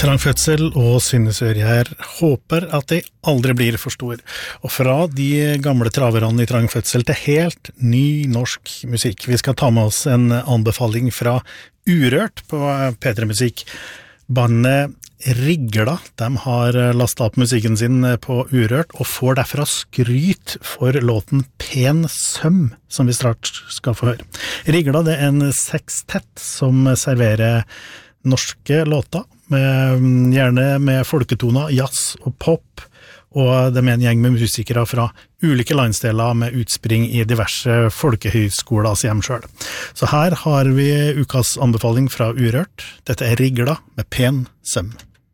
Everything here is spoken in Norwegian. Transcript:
Trangfødsel og Synnesørgjær håper at de aldri blir for stor. Og fra de gamle traverne i Trangfødsel til helt ny norsk musikk. Vi skal ta med oss en anbefaling fra Urørt på P3 Musikk. Bandet Rigla, de har lastet opp musikken sin på Urørt og får derfra skryt for låten Pen Søm, som vi straks skal få høre. Rigla, det en sekstett som serverer norske låter, gjerne med folketoner, jazz og pop, og det en gjeng med musikere fra ulike landsdeler med utspring i diverse folkehøyskoler hjem selv. Så her har vi ukas anbefaling fra Urørt. Dette Rigla med Pen Søm.